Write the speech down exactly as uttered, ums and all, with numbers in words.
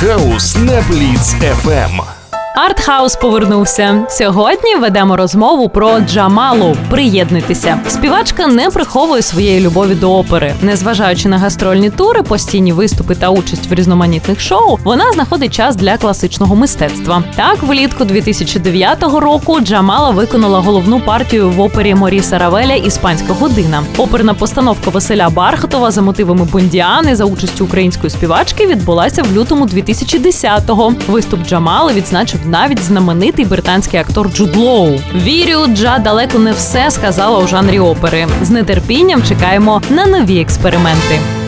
Артхаус на Бліц еф ем. Артхаус повернувся. Сьогодні ведемо розмову про Джамалу. Приєднуйтеся. Співачка не приховує своєї любові до опери. Незважаючи на гастрольні тури, постійні виступи та участь в різноманітних шоу, вона знаходить час для класичного мистецтва. Так, влітку дві тисячі дев'ятого року Джамала виконала головну партію в опері Моріса Равеля «Іспанська година». Оперна постановка Василя Бархатова за мотивами Бондіани за участю української співачки відбулася в лютому дві тисячі десятого. Виступ Джамали відзначив навіть знаменитий британський актор Джуд Лоу. Вірю, Джа далеко не все сказала у жанрі опери. З нетерпінням чекаємо на нові експерименти.